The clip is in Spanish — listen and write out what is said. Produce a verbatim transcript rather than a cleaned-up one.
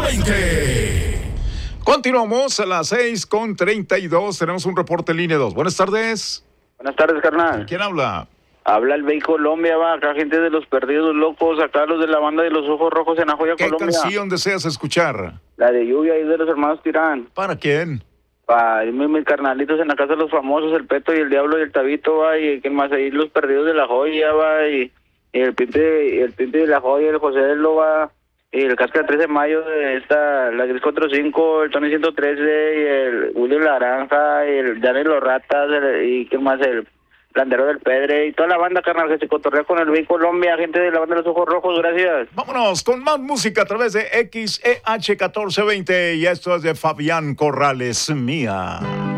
veinte. Continuamos a las seis con treinta y dos. Tenemos un reporte en línea dos. Buenas tardes. Buenas tardes, carnal. ¿Quién habla? Habla el Bey Colombia, va. Acá gente de los Perdidos Locos, acá los de la banda de los Ojos Rojos en La Joya, ¿Qué Colombia. ¿Qué canción deseas escuchar? La de Lluvia y de los hermanos Tirán. ¿Para quién? Para mis, mis carnalitos en la casa de los famosos, el Peto y el Diablo y el Tabito, va. Y que más ahí los Perdidos de La Joya, va. Y, y el Pinte el Pinte de La Joya, el José de Loba. Y el Casca tres de mayo, de esta, la Gris cuatro cinco, el Tony ciento trece, y el Willy Laranja, y el Daniel Los Ratas, el, y qué más, el Landero del Pedre, y toda la banda, carnal, que se cotorrea con el Bey Colombia, gente de la banda de los Ojos Rojos, gracias. Vámonos con más música a través de X E H catorce veinte, y esto es de Fabián Corrales, Mía.